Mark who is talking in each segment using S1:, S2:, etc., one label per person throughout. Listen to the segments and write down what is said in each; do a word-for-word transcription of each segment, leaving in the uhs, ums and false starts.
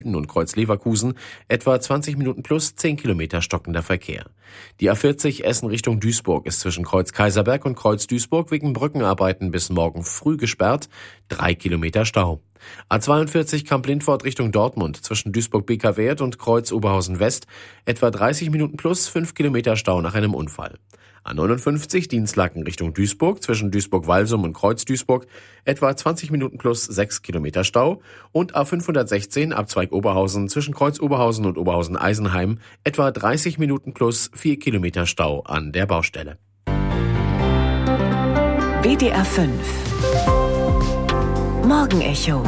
S1: und Kreuz Leverkusen etwa zwanzig Minuten plus zehn Kilometer stockender Verkehr. Die A vierzig Essen Richtung Duisburg ist zwischen Kreuz Kaiserberg und Kreuz Duisburg wegen Brückenarbeiten bis morgen früh gesperrt, drei Kilometer Stau. A zweiundvierzig Kamp-Lindfort Richtung Dortmund zwischen Duisburg-Beker-Wert und Kreuz Oberhausen West etwa dreißig Minuten plus fünf Kilometer Stau nach einem Unfall. A neunundfünfzig Dienstlaken Richtung Duisburg zwischen Duisburg-Walsum und Kreuz Duisburg etwa zwanzig Minuten plus sechs Kilometer Stau und A fünfhundertsechzehn Abzweig Oberhausen zwischen Kreuz Oberhausen und Oberhausen-Eisenheim etwa dreißig Minuten plus vier Kilometer Stau an der Baustelle.
S2: W D R fünf Morgenecho.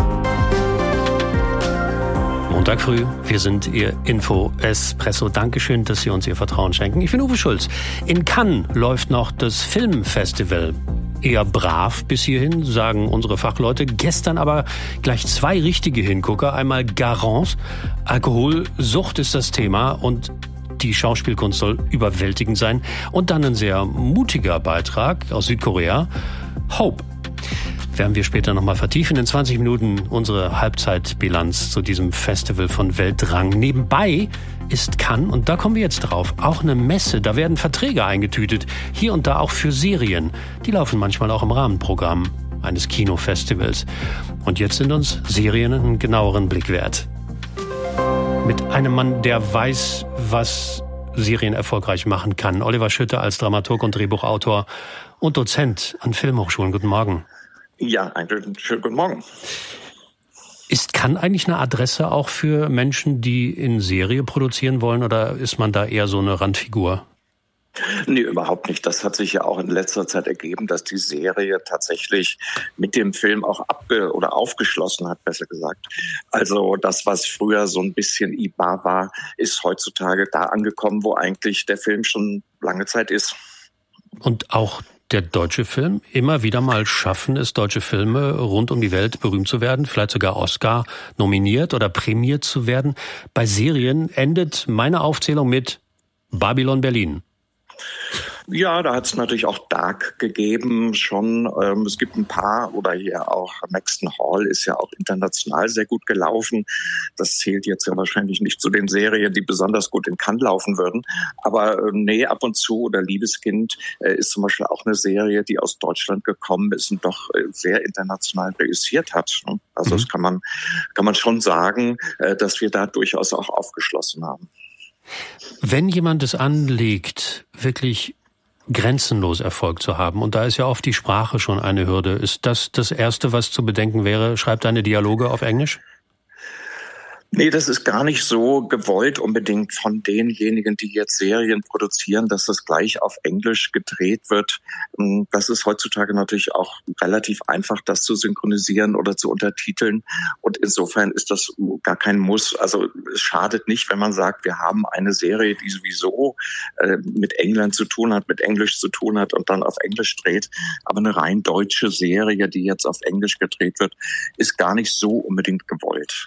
S3: Montag früh, wir sind Ihr Info-Espresso. Dankeschön, dass Sie uns Ihr Vertrauen schenken. Ich bin Uwe Schulz. In Cannes läuft noch das Filmfestival. Eher brav bis hierhin, sagen unsere Fachleute. Gestern aber gleich zwei richtige Hingucker. Einmal Garance. Alkoholsucht ist das Thema und die Schauspielkunst soll überwältigend sein. Und dann ein sehr mutiger Beitrag aus Südkorea. Hope. Werden wir später nochmal vertiefen. In zwanzig Minuten unsere Halbzeitbilanz zu diesem Festival von Weltrang. Nebenbei ist Cannes, und da kommen wir jetzt drauf, auch eine Messe. Da werden Verträge eingetütet. Hier und da auch für Serien. Die laufen manchmal auch im Rahmenprogramm eines Kinofestivals. Und jetzt sind uns Serien einen genaueren Blick wert. Mit einem Mann, der weiß, was Serien erfolgreich machen kann. Oliver Schütte als Dramaturg und Drehbuchautor und Dozent an Filmhochschulen. Guten Morgen.
S4: Ja, einen schönen guten Morgen.
S3: Ist Cannes eigentlich eine Adresse auch für Menschen, die in Serie produzieren wollen, oder ist man da eher so eine Randfigur?
S4: Nee, überhaupt nicht. Das hat sich ja auch in letzter Zeit ergeben, dass die Serie tatsächlich mit dem Film auch abge- oder aufgeschlossen hat, besser gesagt. Also das, was früher so ein bisschen I B A war, ist heutzutage da angekommen, wo eigentlich der Film schon lange Zeit ist.
S3: Und auch der deutsche Film immer wieder mal schaffen es, deutsche Filme rund um die Welt berühmt zu werden, vielleicht sogar Oscar nominiert oder prämiert zu werden. Bei Serien endet meine Aufzählung mit Babylon Berlin.
S4: Ja, da hat es natürlich auch Dark gegeben schon. Ähm, es gibt ein paar, oder hier auch Maxton Hall ist ja auch international sehr gut gelaufen. Das zählt jetzt ja wahrscheinlich nicht zu den Serien, die besonders gut in Cannes laufen würden. Aber äh, nee, ab und zu, oder Liebeskind äh, ist zum Beispiel auch eine Serie, die aus Deutschland gekommen ist und doch äh, sehr international reüssiert hat. Ne? Also mhm. das kann man, kann man schon sagen, äh, dass wir da durchaus auch aufgeschlossen haben.
S3: Wenn jemand es anlegt, wirklich grenzenlos Erfolg zu haben, und da ist ja oft die Sprache schon eine Hürde, ist das das Erste, was zu bedenken wäre? Schreibt deine Dialoge auf Englisch?
S4: Nee, das ist gar nicht so gewollt unbedingt von denjenigen, die jetzt Serien produzieren, dass das gleich auf Englisch gedreht wird. Das ist heutzutage natürlich auch relativ einfach, das zu synchronisieren oder zu untertiteln. Und insofern ist das gar kein Muss. Also es schadet nicht, wenn man sagt, wir haben eine Serie, die sowieso mit England zu tun hat, mit Englisch zu tun hat und dann auf Englisch dreht. Aber eine rein deutsche Serie, die jetzt auf Englisch gedreht wird, ist gar nicht so unbedingt gewollt.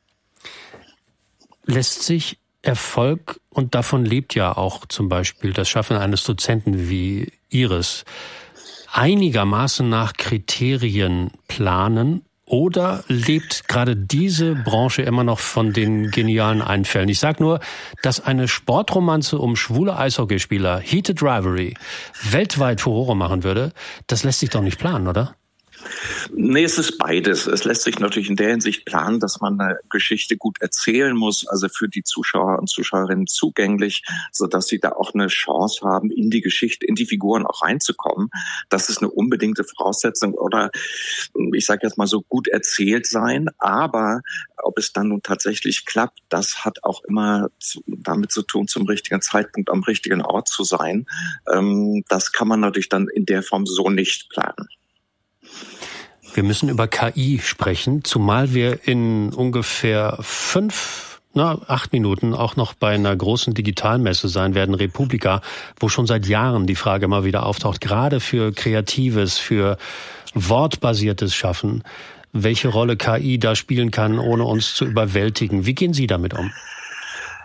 S3: Lässt sich Erfolg, und davon lebt ja auch zum Beispiel das Schaffen eines Dozenten wie Ihres, einigermaßen nach Kriterien planen, oder lebt gerade diese Branche immer noch von den genialen Einfällen? Ich sage nur, dass eine Sportromanze um schwule Eishockeyspieler, Heated Rivalry, weltweit Furore machen würde, das lässt sich doch nicht planen, oder?
S4: Nee, es ist beides. Es lässt sich natürlich in der Hinsicht planen, dass man eine Geschichte gut erzählen muss, also für die Zuschauer und Zuschauerinnen zugänglich, sodass sie da auch eine Chance haben, in die Geschichte, in die Figuren auch reinzukommen. Das ist eine unbedingte Voraussetzung, oder ich sage jetzt mal so, gut erzählt sein. Aber ob es dann nun tatsächlich klappt, das hat auch immer damit zu tun, zum richtigen Zeitpunkt am richtigen Ort zu sein. Das kann man natürlich dann in der Form so nicht planen.
S3: Wir müssen über K I sprechen, zumal wir in ungefähr fünf, na, acht Minuten auch noch bei einer großen Digitalmesse sein werden, Republika, wo schon seit Jahren die Frage immer wieder auftaucht, gerade für kreatives, für wortbasiertes Schaffen, welche Rolle K I da spielen kann, ohne uns zu überwältigen. Wie gehen Sie damit um?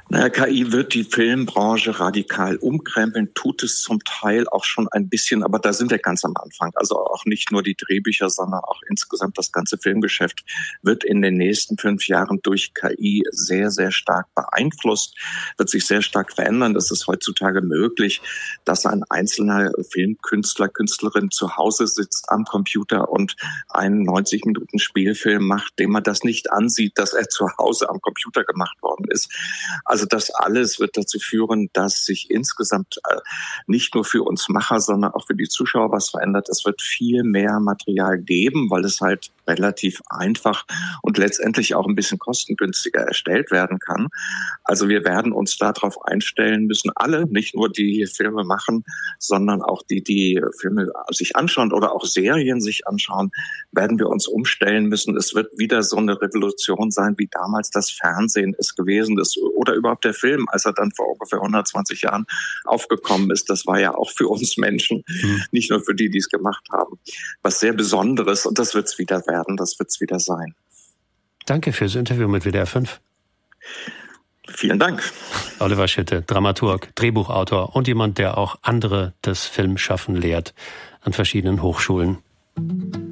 S4: Naja, K I wird die Filmbranche radikal umkrempeln, tut es zum Teil auch schon ein bisschen, aber da sind wir ganz am Anfang. Also auch nicht nur die Drehbücher, sondern auch insgesamt das ganze Filmgeschäft wird in den nächsten fünf Jahren durch K I sehr, sehr stark beeinflusst, wird sich sehr stark verändern. Das ist heutzutage möglich, dass ein einzelner Filmkünstler, Künstlerin zu Hause sitzt am Computer und einen neunzig Minuten Spielfilm macht, dem man das nicht ansieht, dass er zu Hause am Computer gemacht worden ist. Also das alles wird dazu führen, dass sich insgesamt nicht nur für uns Macher, sondern auch für die Zuschauer was verändert. Es wird viel mehr Material geben, weil es halt relativ einfach und letztendlich auch ein bisschen kostengünstiger erstellt werden kann. Also wir werden uns darauf einstellen müssen, alle, nicht nur die Filme machen, sondern auch die, die Filme sich anschauen oder auch Serien sich anschauen, werden wir uns umstellen müssen. Es wird wieder so eine Revolution sein, wie damals das Fernsehen es gewesen ist oder überhaupt der Film, als er dann vor ungefähr hundertzwanzig Jahren aufgekommen ist. Das war ja auch für uns Menschen, mhm. nicht nur für die, die es gemacht haben, was sehr Besonderes, und das wird es wieder werden, das wird es wieder sein.
S3: Danke fürs Interview mit W D R fünf.
S4: Vielen Dank.
S3: Oliver Schitte, Dramaturg, Drehbuchautor und jemand, der auch andere das Filmschaffen lehrt an verschiedenen Hochschulen.